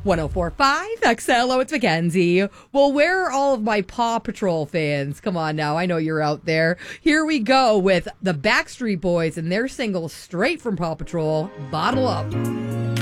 1045 XLO, it's Mackenzie. Well, where are all of my Paw Patrol fans? Come on now, I know you're out there. Here we go with the Backstreet Boys and their single straight from Paw Patrol, Bottle Up.